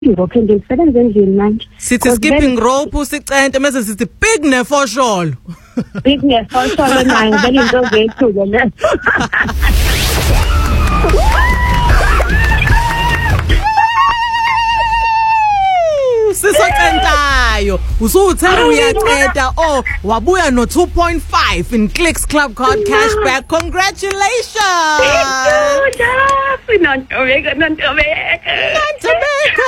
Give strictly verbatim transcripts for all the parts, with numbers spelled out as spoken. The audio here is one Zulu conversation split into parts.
ngophinde ngisebenze endlini manje. Sithi skipping rope sicente mase sithi big nefosholo. Big nefosholo nayo vele into zethu le. Sisocentayo usuthe uyaqeda oh wabuya no two point five in Clicks Club Card cashback. Congratulations. Nantobeka nantobeka nantobeka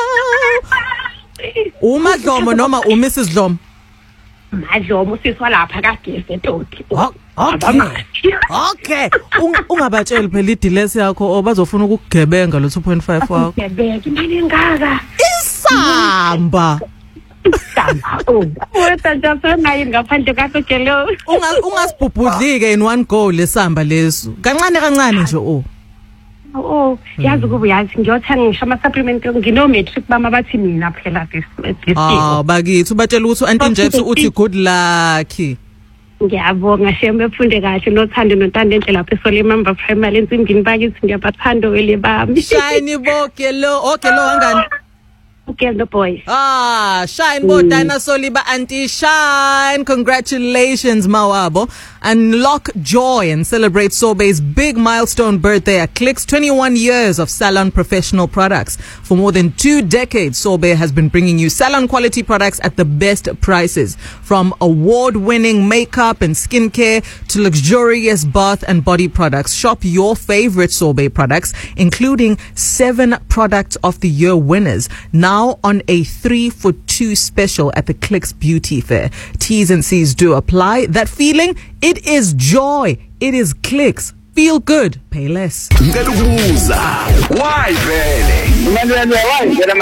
Uma Dlomo noma u Missus Dlomo? Madlomo siswa lapha kagese toti. Okay. Okay. Ungabatsheli phela idilesi yakho obazofuna ukugebenga lo two point five wakho. Gebeka imali engaka. Samba. Samba. Oh. Wetha nje nayi ngaphandle kakho Unga ungasibhubhudlike in one go lesamba leso. Kancane kancane nje oh. Oh, yazi kuba yazi ngiyothenga ngisho ama supplement ngino matric bama bathi mina phela this this. Ah, bakithi ubatshela ukuthi anti Njepsi uthi good luck. Ngiyabonga shembe efunde kahle nothando nontando enhle lapha eSolimamba Primary ensimbini bakithi ngiyabathanda wele bami. Shine boke lo, okay lo wangani? Okay, the boys. Ah, Shine bo dinosaur liba anti Shine. Congratulations, Mawabo. Unlock joy and celebrate Sobe's big milestone birthday at Clicks. twenty-one years of salon professional products. For more than two decades, Sobe has been bringing you salon quality products at the best prices. From award-winning makeup and skincare to luxurious bath and body products. Shop your favorite Sobe products, including seven product of the year winners. Now Now on a three for two special at the Clicks Beauty Fair. T's and C's do apply. That feeling, it is joy. It is Clicks. Feel good. Pay less. Why, really?